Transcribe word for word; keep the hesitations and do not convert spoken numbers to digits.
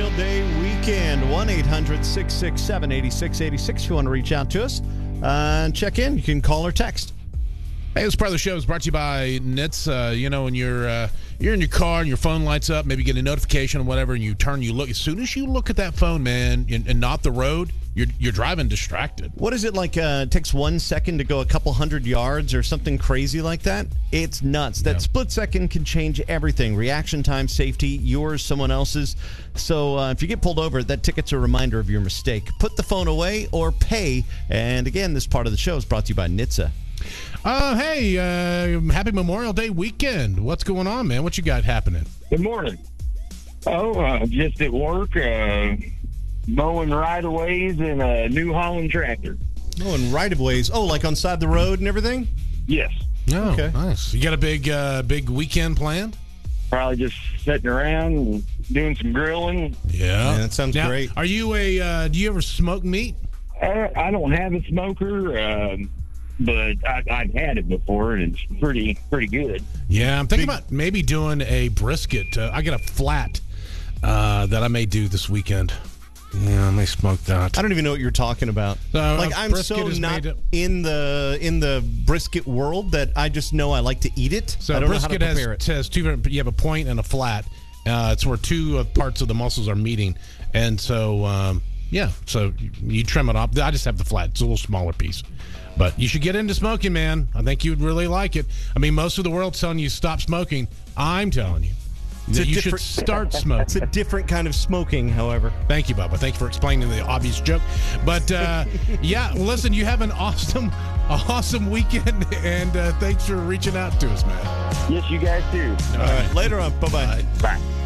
Memorial Day weekend. one eight hundred six six seven eight six eight six. If you want to reach out to us uh, and check in, you can call or text. Hey, this part of the show is brought to you by N H T S. Uh, you know, when you're uh, you're in your car and your phone lights up, maybe you get a notification or whatever, and you turn, you look. As soon as you look at that phone, man, and, and not the road, you're you're driving distracted. What is it like? Uh, it takes one second to go a couple hundred yards or something crazy like that. It's nuts. That Yeah. split second can change everything. Reaction time, safety, yours, someone else's. So uh, if you get pulled over, that ticket's a reminder of your mistake. Put the phone away or pay. And again, this part of the show is brought to you by N H T S A. Uh, hey, uh, happy Memorial Day weekend. What's going on, man? What you got happening? Good morning. Oh, uh, just at work, uh, mowing right-of-ways in a New Holland tractor. Oh, and right-of-ways. Oh, like on side of the road and everything? Yes. Oh, Okay. nice. You got a big uh, big weekend planned? Probably just sitting around and doing some grilling. Yeah. Yeah, that sounds Now, great. Are you a, uh, do you ever smoke meat? Uh, I don't have a smoker, um, but I, I've had it before, and it's pretty pretty good. Yeah, I'm thinking Big- about maybe doing a brisket. Uh, I got a flat uh, that I may do this weekend. Yeah, I may smoke that. I don't even know what you're talking about. So, like a I'm brisket so is not made up- in the in the brisket world that I just know I like to eat it. So I don't brisket know how to has, prepare it. has two different. You have a point and a flat. Uh, it's where two uh, parts of the muscles are meeting, and so um, yeah. So you, you trim it off. I just have the flat. It's a little smaller piece, but you should get into smoking, man. I think you'd really like it. I mean, most of the world's telling you stop smoking. I'm telling you It's that a you different- should start smoking. It's a different kind of smoking, however. Thank you, Bubba. Thank you for explaining the obvious joke. But, uh, yeah, well, listen, you have an awesome, awesome weekend, and uh, thanks for reaching out to us, man. Yes, you guys too. All right, later on. Bye-bye. Bye.